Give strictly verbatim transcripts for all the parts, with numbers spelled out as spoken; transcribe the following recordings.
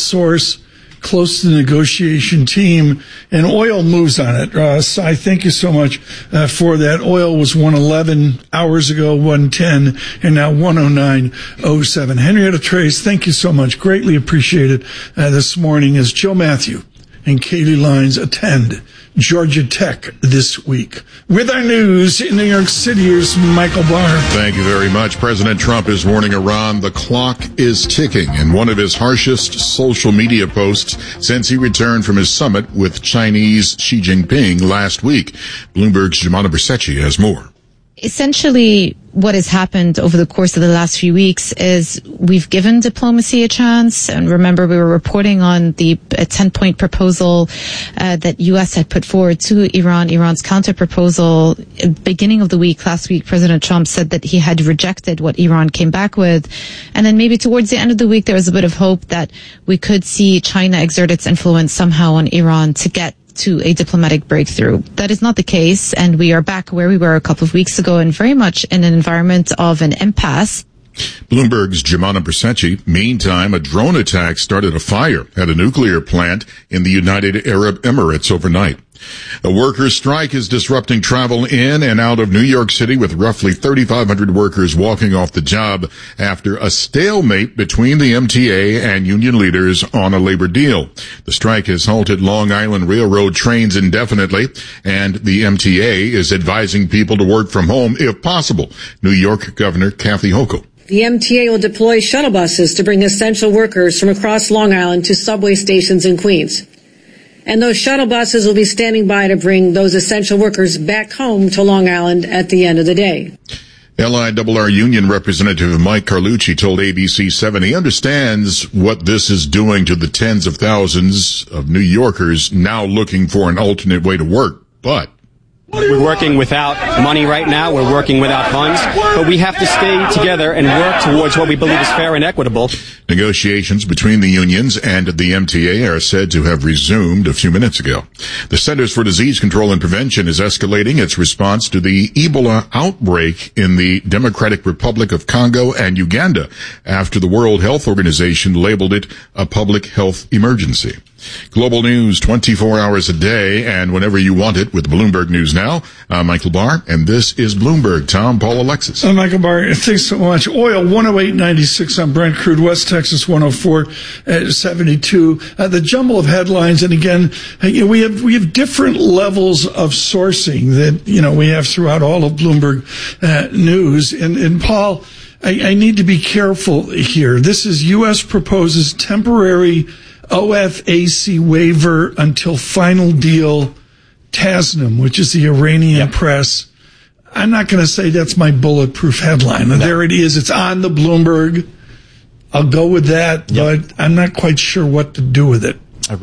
source close to the negotiation team, and oil moves on it. Uh, so I thank you so much uh, for that. Oil was one eleven hours ago, one ten, and now one oh nine oh seven. Henrietta Trace, thank you so much. Greatly appreciated uh, this morning as Joe Matthew and Katie Lines attend Georgia Tech this week. With our news in New York City, here's Michael Barr. Thank you very much. President Trump is warning Iran the clock is ticking in one of his harshest social media posts since he returned from his summit with Chinese Xi Jinping last week. Bloomberg's Jemana Bersecci has more. Essentially, what has happened over the course of the last few weeks is we've given diplomacy a chance. And remember, we were reporting on the ten-point proposal uh, that U S had put forward to Iran, Iran's counter-proposal. Beginning of the week, last week, President Trump said that he had rejected what Iran came back with. And then maybe towards the end of the week, there was a bit of hope that we could see China exert its influence somehow on Iran to get to a diplomatic breakthrough. That is not the case, and we are back where we were a couple of weeks ago and very much in an environment of an impasse. Bloomberg's Jemana Bersecci. Meantime, a drone attack started a fire at a nuclear plant in the United Arab Emirates overnight. A workers' strike is disrupting travel in and out of New York City, with roughly thirty-five hundred workers walking off the job after a stalemate between the M T A and union leaders on a labor deal. The strike has halted Long Island Railroad trains indefinitely, and the M T A is advising people to work from home if possible. New York Governor Kathy Hochul. The M T A will deploy shuttle buses to bring essential workers from across Long Island to subway stations in Queens. And those shuttle buses will be standing by to bring those essential workers back home to Long Island at the end of the day. L I R R Union Representative Mike Carlucci told A B C seven he understands what this is doing to the tens of thousands of New Yorkers now looking for an alternate way to work. But we're working without money right now. We're working without funds. But we have to stay together and work towards what we believe is fair and equitable. Negotiations between the unions and the M T A are said to have resumed a few minutes ago. The Centers for Disease Control and Prevention is escalating its response to the Ebola outbreak in the Democratic Republic of Congo and Uganda after the World Health Organization labeled it a public health emergency. Global news twenty-four hours a day and whenever you want it with Bloomberg News Now. I'm Michael Barr, and this is Bloomberg. Tom, Paul, Alexis. I'm Michael Barr. Thanks so much. Oil, one oh eight ninety-six on Brent crude. West Texas, one oh four seventy-two. Uh, the jumble of headlines, and again, you know, we have we have different levels of sourcing that, you know, we have throughout all of Bloomberg uh, News. And, and Paul, I, I need to be careful here. This is U S proposes temporary O F A C waiver until final deal. Tasnim, which is the Iranian yep. press. I'm not going to say that's my bulletproof headline. No. There it is. It's on the Bloomberg. I'll go with that, yep. but I'm not quite sure what to do with it.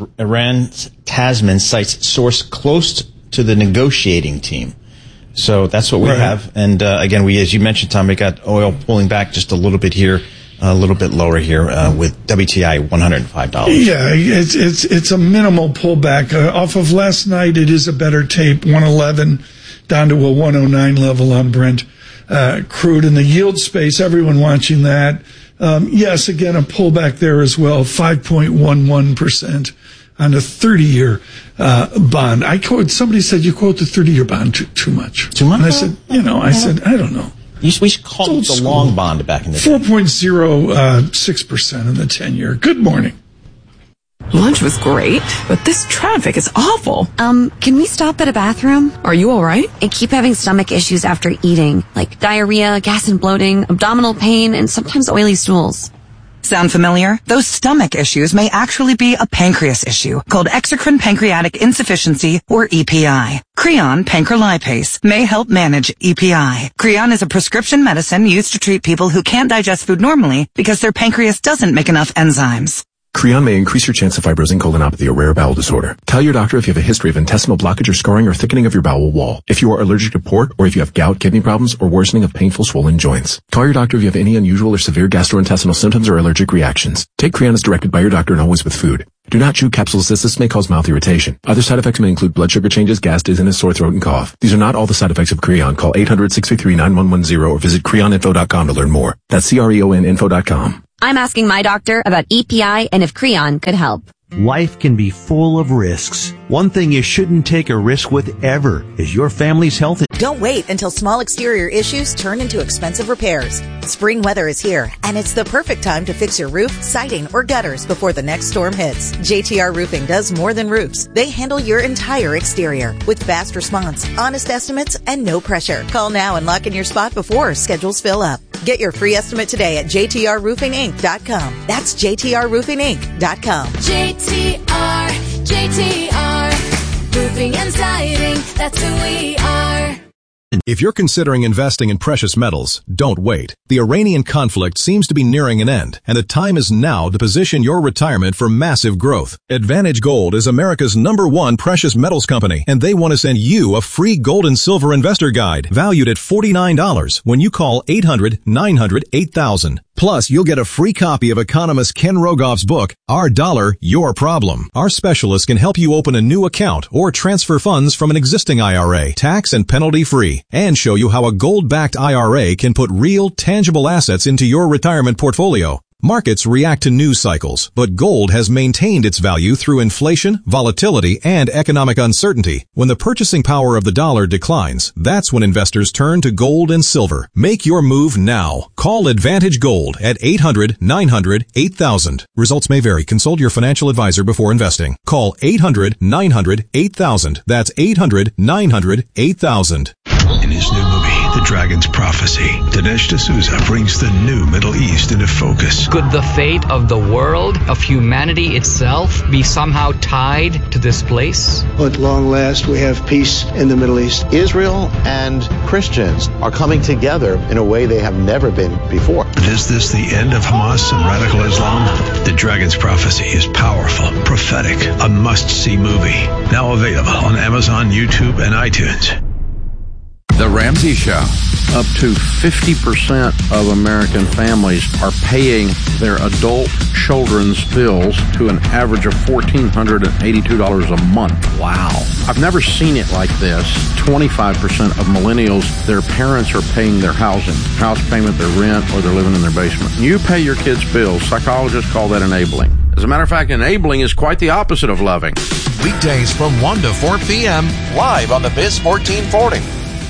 Iran's Tasnim cites source close to the negotiating team. So that's what we right. have. And uh, again, we, as you mentioned, Tom, we got oil pulling back just a little bit here. A little bit lower here uh, with W T I one hundred five dollars. Yeah, it's it's it's a minimal pullback. Uh, off of last night, it is a better tape, one eleven down to a one oh nine level on Brent uh, crude. In the yield space, everyone watching that. Um, yes, again, a pullback there as well, five point one one percent on a thirty-year uh, bond. I quote, somebody said you quote the thirty-year bond too, too much. Too much? And I said, you know, I said, I don't know. We should call it the school. Long bond back in the day. four point oh six percent in the ten-year. Good morning. Lunch was great, but this traffic is awful. Um, can we stop at a bathroom? Are you all right? I keep having stomach issues after eating, like diarrhea, gas and bloating, abdominal pain, and sometimes oily stools. Sound familiar? Those stomach issues may actually be a pancreas issue called exocrine pancreatic insufficiency, or E P I. Creon pancrelipase may help manage E P I. Creon is a prescription medicine used to treat people who can't digest food normally because their pancreas doesn't make enough enzymes. Creon may increase your chance of fibrosing colonopathy, a rare bowel disorder. Tell your doctor if you have a history of intestinal blockage or scarring or thickening of your bowel wall, if you are allergic to pork, or if you have gout, kidney problems, or worsening of painful swollen joints. Call your doctor if you have any unusual or severe gastrointestinal symptoms or allergic reactions. Take Creon as directed by your doctor and always with food. Do not chew capsules as this may cause mouth irritation. Other side effects may include blood sugar changes, gas, dizziness, sore throat, and cough. These are not all the side effects of Creon. Call eight hundred, six three three, nine one one zero or visit creon info dot com to learn more. That's C R E O N info dot com. I'm asking my doctor about E P I and if Creon could help. Life can be full of risks. One thing you shouldn't take a risk with ever is your family's health. Don't wait until small exterior issues turn into expensive repairs. Spring weather is here, and it's the perfect time to fix your roof, siding, or gutters before the next storm hits. J T R Roofing does more than roofs. They handle your entire exterior with fast response, honest estimates, and no pressure. Call now and lock in your spot before schedules fill up. Get your free estimate today at J T R roofing inc dot com. That's J T R roofing inc dot com. J T R, J T R, roofing and siding, that's who we are. If you're considering investing in precious metals, don't wait. The Iranian conflict seems to be nearing an end, and the time is now to position your retirement for massive growth. Advantage Gold is America's number one precious metals company, and they want to send you a free gold and silver investor guide valued at forty-nine dollars when you call eight hundred, nine hundred, eight thousand. Plus, you'll get a free copy of economist Ken Rogoff's book, Our Dollar, Your Problem. Our specialists can help you open a new account or transfer funds from an existing I R A, tax and penalty free, and show you how a gold-backed I R A can put real, tangible assets into your retirement portfolio. Markets react to news cycles, but gold has maintained its value through inflation, volatility, and economic uncertainty. When the purchasing power of the dollar declines, that's when investors turn to gold and silver. Make your move now. Call Advantage Gold at eight hundred, nine hundred, eight thousand. Results may vary. Consult your financial advisor before investing. Call eight hundred, nine hundred, eight thousand. That's eight hundred, nine hundred, eight thousand. In his new movie, The Dragon's Prophecy, Dinesh D'Souza brings the new Middle East into focus. Could the fate of the world, of humanity itself, be somehow tied to this place? At long last, we have peace in the Middle East. Israel and Christians are coming together in a way they have never been before. But is this the end of Hamas and radical Islam? The Dragon's Prophecy is powerful, prophetic, a must-see movie. Now available on Amazon, YouTube, and iTunes. The Ramsey Show. Up to fifty percent of American families are paying their adult children's bills to an average of one thousand four hundred eighty-two dollars a month. Wow. I've never seen it like this. twenty-five percent of millennials, their parents are paying their housing, house payment, their rent, or they're living in their basement. You pay your kids' bills. Psychologists call that enabling. As a matter of fact, enabling is quite the opposite of loving. Weekdays from one to four p.m. live on the Biz fourteen forty.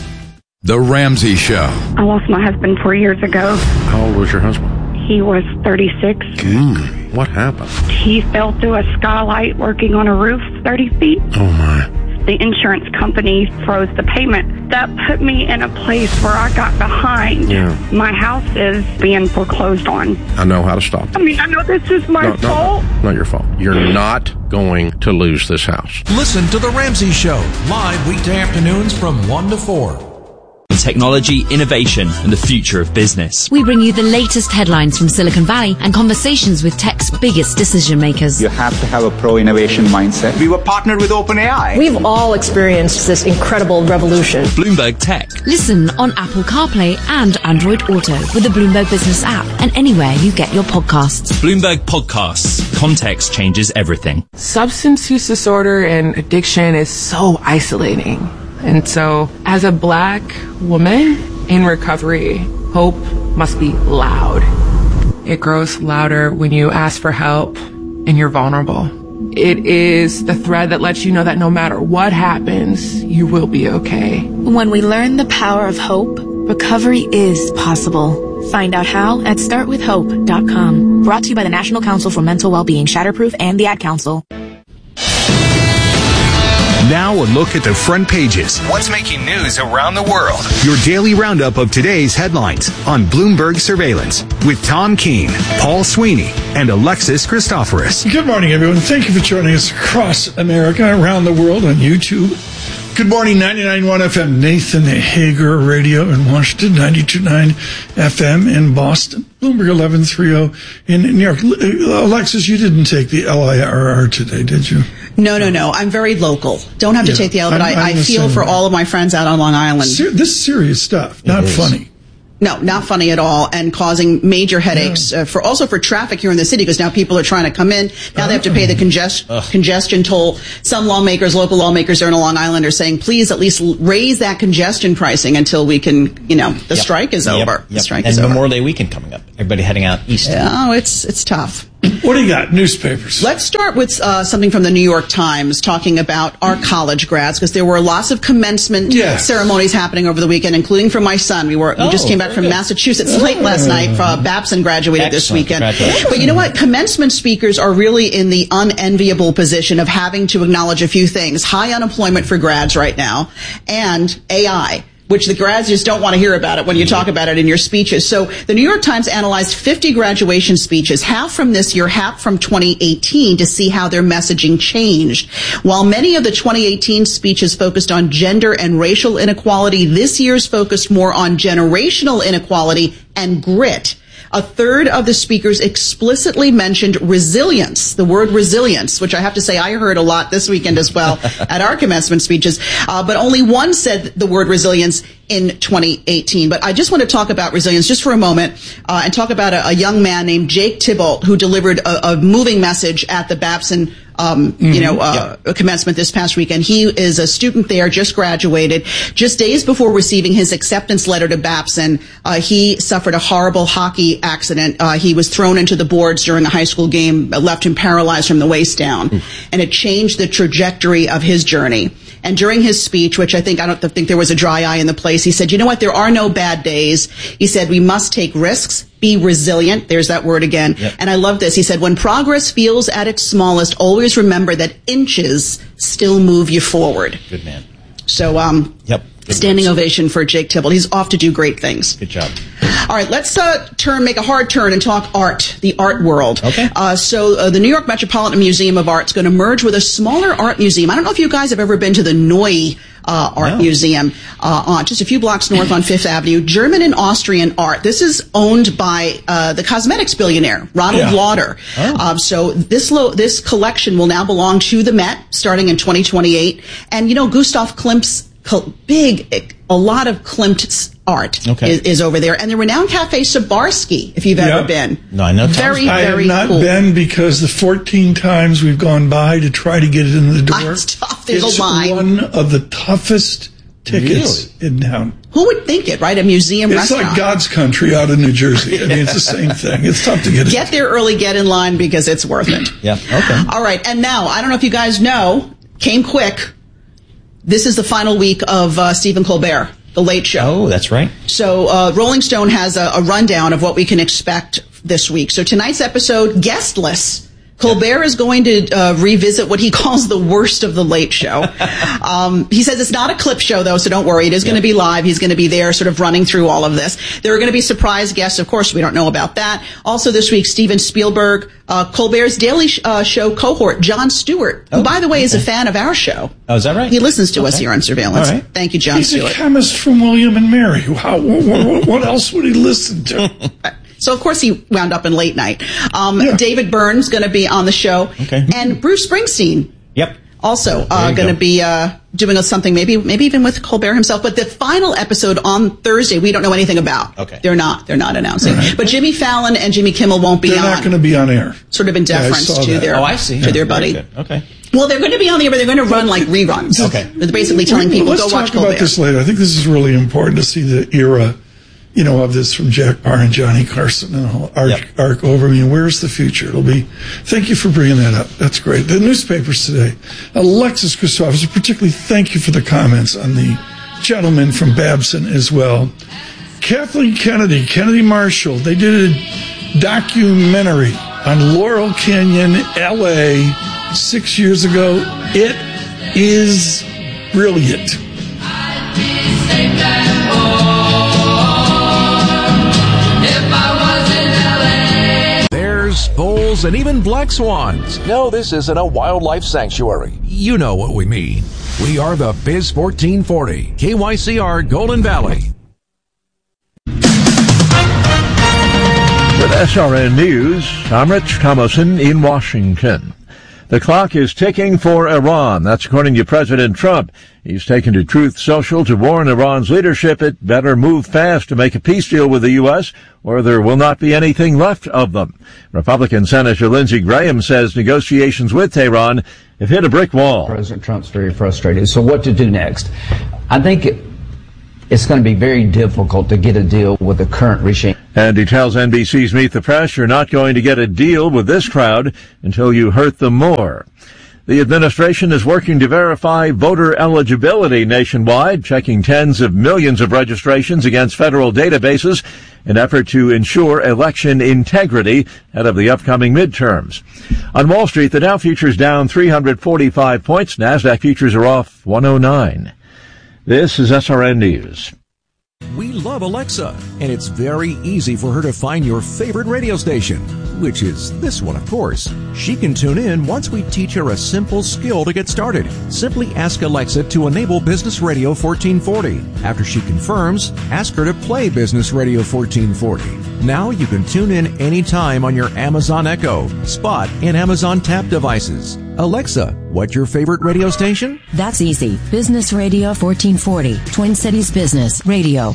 The Ramsey Show. I lost my husband four years ago. How old was your husband? He was thirty-six. Mm, what happened? He fell through a skylight working on a roof thirty feet. Oh, my. The insurance company froze the payment. That put me in a place where I got behind. Yeah. My house is being foreclosed on. I know how to stop it. I mean, I know this is my no, no, fault. No, not your fault. You're not going to lose this house. Listen to The Ramsey Show, live weekday afternoons from one to four. Technology, innovation, and the future of business. We bring you the latest headlines from Silicon Valley and conversations with tech's biggest decision makers. You have to have a pro-innovation mindset. We were partnered with OpenAI. We've all experienced this incredible revolution. Bloomberg Tech. Listen on Apple CarPlay and Android Auto with the Bloomberg Business app and anywhere you get your podcasts. Bloomberg Podcasts. Context changes everything. Substance use disorder and addiction is so isolating. And so, as a black woman in recovery, hope must be loud. It grows louder when you ask for help and you're vulnerable. It is the thread that lets you know that no matter what happens, you will be okay. When we learn the power of hope, recovery is possible. Find out how at start with hope dot com. Brought to you by the National Council for Mental Wellbeing, Shatterproof, and the Ad Council. Now a look at the front pages. What's making news around the world? Your daily roundup of today's headlines on Bloomberg Surveillance with Tom Keene, Paul Sweeney, and Alexis Christoforous. Good morning, everyone. Thank you for joining us across America, around the world on YouTube. Good morning, ninety-nine point one F M, Nathan Hager Radio in Washington, ninety-two point nine F M in Boston, Bloomberg eleven thirty in New York. Alexis, you didn't take the L I R R today, did you? No, no, no. I'm very local. Don't have to yeah, take the L, but I'm, I, I'm I feel for way. all of my friends out on Long Island. Ser- this is serious stuff, not funny. No, not funny at all, and causing major headaches yeah. uh, for also for traffic here in the city, because now people are trying to come in. Now oh. they have to pay the congest- congestion toll. Some lawmakers, local lawmakers there in Long Island are saying, please at least raise that congestion pricing until we can, you know, the yep. strike is yep. over. Yep. The strike and is Memorial over. Day weekend coming up. everybody heading out east. Oh, it's it's tough. What do you got? Newspapers. Let's start with uh, something from the New York Times talking about our college grads, because there were lots of commencement yes. ceremonies happening over the weekend, including for my son. We were we oh, just came back from good. Massachusetts oh. late last night. Uh, Babson graduated Excellent. this weekend. But you know what? Commencement speakers are really in the unenviable position of having to acknowledge a few things. High unemployment for grads right now, and A I, which the grads just don't want to hear about it when you talk about it in your speeches. So the New York Times analyzed fifty graduation speeches, half from this year, half from twenty eighteen, to see how their messaging changed. While many of the twenty eighteen speeches focused on gender and racial inequality, this year's focused more on generational inequality and grit. A third of the speakers explicitly mentioned resilience, the word resilience, which I have to say I heard a lot this weekend as well at our commencement speeches. Uh, but only one said the word resilience in twenty eighteen. But I just want to talk about resilience just for a moment uh, and talk about a, a young man named Jake Tybalt who delivered a, a moving message at the Babson Um, mm-hmm. you know, uh, yep. commencement this past weekend. He is a student there, just graduated. Just days before receiving his acceptance letter to Babson, uh, he suffered a horrible hockey accident. Uh, he was thrown into the boards during a high school game, left him paralyzed from the waist down. Mm. And it changed the trajectory of his journey. And during his speech, which I think, I don't think there was a dry eye in the place, he said, you know what, there are no bad days. He said, we must take risks, be resilient. There's that word again. Yep. And I love this. He said, when progress feels at its smallest, always remember that inches still move you forward. Good man. So, um, yep. Good standing words. ovation for Jake Tybalt. He's off to do great things. Good job. All right, let's uh, turn, make a hard turn and talk art, the art world. Okay. Uh, so uh, the New York Metropolitan Museum of Art is going to merge with a smaller art museum. I don't know if you guys have ever been to the Neue uh, Art no. Museum, uh, on just a few blocks north on Fifth Avenue. German and Austrian art. This is owned by uh, the cosmetics billionaire Ronald yeah. Lauder. Oh. Uh, so this lo- this collection will now belong to the Met starting in twenty twenty-eight. And you know, Gustav Klimt's big, a lot of Klimt's art okay. is, is over there. And the renowned Cafe Sabarsky, if you've yep. ever been. No, I know. Very, I very have not cool. been because the fourteen times we've gone by to try to get it in the door, it's tough. There's it's a line. one of the toughest tickets really? in town. Who would think it, right? A museum it's restaurant. It's like God's country out of New Jersey. I mean, it's the same thing. It's tough to get it. Get there early, get in line, because it's worth it. Yeah, okay. All right, and now, I don't know if you guys know, came quick. This is the final week of uh, Stephen Colbert, The Late Show. Oh, that's right. So uh, Rolling Stone has a, a rundown of what we can expect this week. So tonight's episode, guestless. Colbert is going to uh, revisit what he calls the worst of The Late Show. Um, he says it's not a clip show, though, so don't worry. It is yeah. going to be live. He's going to be there sort of running through all of this. There are going to be surprise guests. Of course, we don't know about that. Also this week, Steven Spielberg, uh, Colbert's Daily sh- uh, Show cohort, Jon Stewart, who, oh, by the way, okay. is a fan of our show. Oh, is that right? He listens to okay. us here on Surveillance. All right. Thank you, Jon He's Stewart. He's a chemist from William and Mary. How, what, what else would he listen to? So, of course, he wound up in late night. Um, yeah. David Byrne's going to be on the show. Okay. And Bruce Springsteen. Yep. Also uh, going to go. be uh, doing something, maybe maybe even with Colbert himself. But the final episode on Thursday, we don't know anything about. Okay. They're not. They're not announcing. Right. But Jimmy Fallon and Jimmy Kimmel won't be they're on. They're not going to be on air. Sort of in deference yeah, to that. their, oh, I see. to yeah, their buddy. Okay. Well, they're going to be on the air, but they're going to run like reruns. Okay. They're basically telling we, people, let's go watch talk Colbert. about this later. I think this is really important to see the era, you know, of this from Jack Barr and Johnny Carson and the whole arc, yep. arc over. I mean, where's the future? It'll be, thank you for bringing that up. That's great. The newspapers today, Alexis Christophers, particularly thank you for the comments on the gentleman from Babson as well. Kathleen Kennedy, Kennedy Marshall, they did a documentary on Laurel Canyon, L A, six years ago. It is brilliant. Bulls, and even black swans. No, this isn't a wildlife sanctuary. You know what we mean. We are the Biz fourteen forty, K Y C R Golden Valley. With S R N News, I'm Rich Thomason in Washington. The clock is ticking for Iran. That's according to President Trump. He's taken to Truth Social to warn Iran's leadership it better move fast to make a peace deal with the U S, or there will not be anything left of them. Republican Senator Lindsey Graham says negotiations with Tehran have hit a brick wall. President Trump's very frustrated. So what to do next? I think it, it's going to be very difficult to get a deal with the current regime. And he tells N B C's Meet the Press, you're not going to get a deal with this crowd until you hurt them more. The administration is working to verify voter eligibility nationwide, checking tens of millions of registrations against federal databases in an effort to ensure election integrity ahead of the upcoming midterms. On Wall Street, the Dow futures down three hundred forty-five points. NASDAQ futures are off one oh nine. This is S R N News. We love Alexa, and it's very easy for her to find your favorite radio station, which is this one, of course. She can tune in once we teach her a simple skill to get started. Simply ask Alexa to enable Business Radio fourteen forty. After she confirms, ask her to play Business Radio fourteen forty. Now you can tune in anytime on your Amazon Echo, Spot, and Amazon Tap devices. Alexa, what's your favorite radio station? That's easy. Business Radio fourteen forty, Twin Cities Business Radio.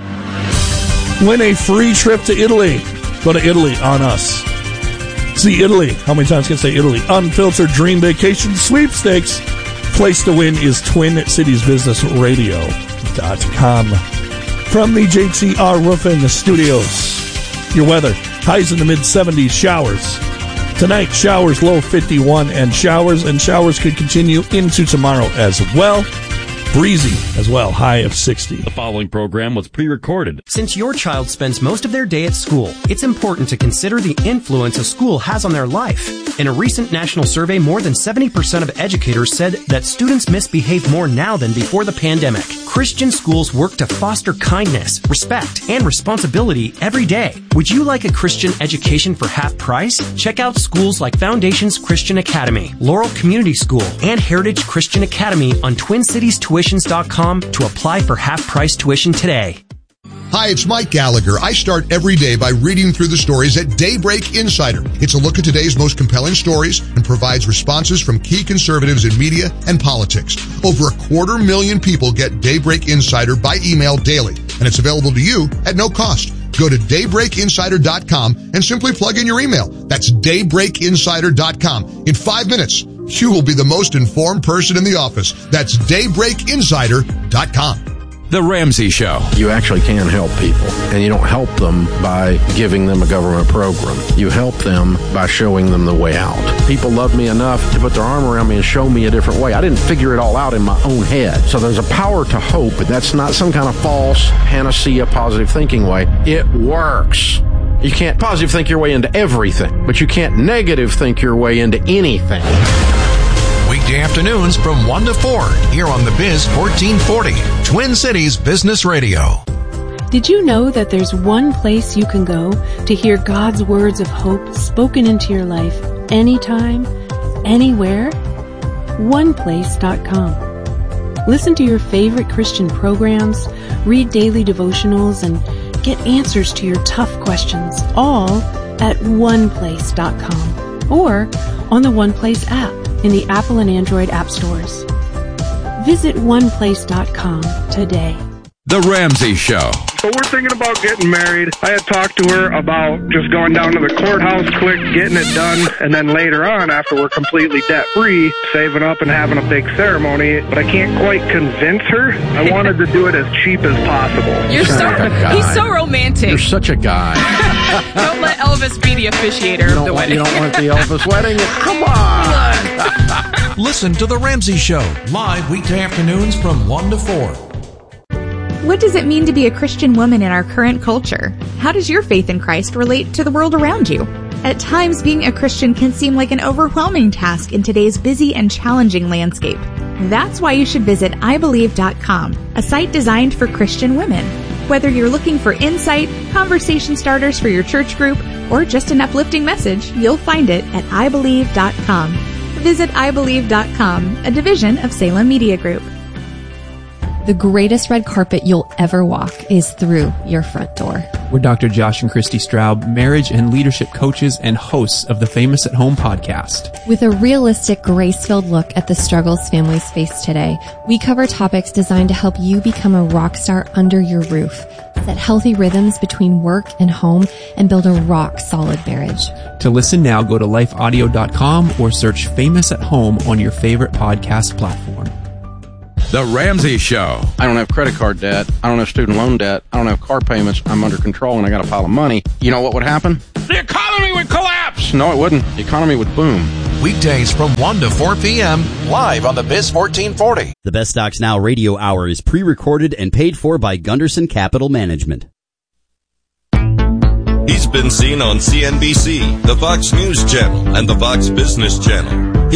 Win a free trip to Italy. Go to Italy on us. See Italy. How many times can I say Italy? Unfiltered Dream Vacation Sweepstakes. Place to win is Twin Cities Business Radio dot com. From the J T R Roofing Studios. Your weather. Highs in the mid seventies. Showers. Tonight, showers low fifty-one, and showers and showers could continue into tomorrow as well. Breezy as well, high of sixty. The following program was pre-recorded. Since your child spends most of their day at school, it's important to consider the influence a school has on their life. In a recent national survey, more than seventy percent of educators said that students misbehave more now than before the pandemic. Christian schools work to foster kindness, respect, and responsibility every day. Would you like a Christian education for half price? Check out schools like Foundations Christian Academy, Laurel Community School, and Heritage Christian Academy on Twin Cities Tuitions dot com to apply for half-price tuition today. Hi, it's Mike Gallagher. I start every day by reading through the stories at Daybreak Insider. It's a look at today's most compelling stories and provides responses from key conservatives in media and politics. Over a quarter million people get Daybreak Insider by email daily, and it's available to you at no cost. Go to Daybreak Insider dot com and simply plug in your email. That's Daybreak Insider dot com. In five minutes, you will be the most informed person in the office. That's Daybreak Insider dot com. The Ramsey Show. You actually can help people, and you don't help them by giving them a government program. You help them by showing them the way out. People love me enough to put their arm around me and show me a different way. I didn't figure it all out in my own head. So there's a power to hope, but that's not some kind of false panacea positive thinking way. It works. You can't positive think your way into everything, but you can't negative think your way into anything. Weekday afternoons from one to four here on the Biz fourteen forty, Twin Cities Business Radio. Did you know that there's one place you can go to hear God's words of hope spoken into your life anytime, anywhere? one place dot com. Listen to your favorite Christian programs, read daily devotionals, and get answers to your tough questions, all at one place dot com or on the OnePlace app in the Apple and Android app stores. Visit one place dot com today. The Ramsey Show. So we're thinking about getting married. I had talked to her about just going down to the courthouse quick, getting it done, and then later on, after we're completely debt-free, saving up and having a big ceremony. But I can't quite convince her. I wanted to do it as cheap as possible. You're so, he's so romantic. You're such a guy. Don't let Elvis be the officiator you of the want, wedding. You don't want the Elvis wedding? Come on. Listen to The Ramsey Show, live weekday afternoons from one to four. What does it mean to be a Christian woman in our current culture? How does your faith in Christ relate to the world around you? At times, being a Christian can seem like an overwhelming task in today's busy and challenging landscape. That's why you should visit I believe dot com, a site designed for Christian women. Whether you're looking for insight, conversation starters for your church group, or just an uplifting message, you'll find it at I believe dot com. Visit I believe dot com, a division of Salem Media Group. The greatest red carpet you'll ever walk is through your front door. We're Doctor Josh and Christy Straub, marriage and leadership coaches and hosts of the Famous at Home podcast. With a realistic, grace-filled look at the struggles families face today, we cover topics designed to help you become a rock star under your roof, set healthy rhythms between work and home, and build a rock-solid marriage. To listen now, go to life audio dot com or search Famous at Home on your favorite podcast platform. The Ramsey Show. I don't have credit card debt. I don't have student loan debt. I don't have car payments. I'm under control and I got a pile of money. You know what would happen? The economy would collapse. No, it wouldn't. The economy would boom. Weekdays from one to four p.m. live on the Biz fourteen forty. The Best Stocks Now radio hour is pre-recorded and paid for by Gunderson Capital Management. He's been seen on C N B C, the Fox News Channel, and the Fox Business Channel.